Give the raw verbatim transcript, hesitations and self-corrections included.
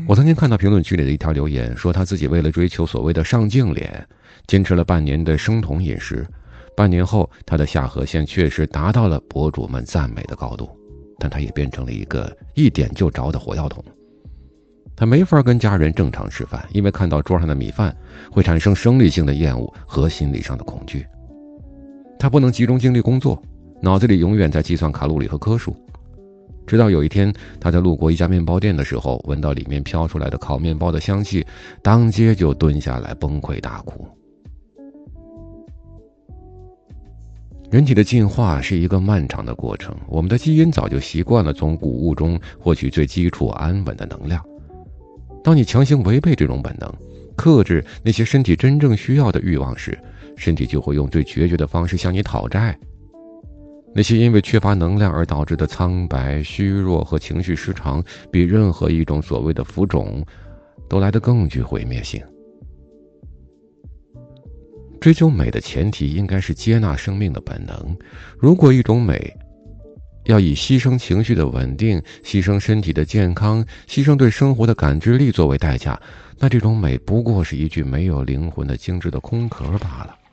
我曾经看到评论区里的一条留言，说他自己为了追求所谓的上镜脸，坚持了半年的生酮饮食，半年后他的下颌线确实达到了博主们赞美的高度，但他也变成了一个一点就着的火药桶。他没法跟家人正常吃饭，因为看到桌上的米饭会产生生理性的厌恶和心理上的恐惧。他不能集中精力工作，脑子里永远在计算卡路里和克数。直到有一天，他在路过一家面包店的时候，闻到里面飘出来的烤面包的香气，当街就蹲下来崩溃大哭。人体的进化是一个漫长的过程，我们的基因早就习惯了从谷物中获取最基础安稳的能量。当你强行违背这种本能，克制那些身体真正需要的欲望时，身体就会用最决绝的方式向你讨债。那些因为缺乏能量而导致的苍白、虚弱和情绪失常，比任何一种所谓的浮肿都来得更具毁灭性。追求美的前提应该是接纳生命的本能。如果一种美要以牺牲情绪的稳定、牺牲身体的健康、牺牲对生活的感知力作为代价，那这种美不过是一具没有灵魂的精致的空壳罢了。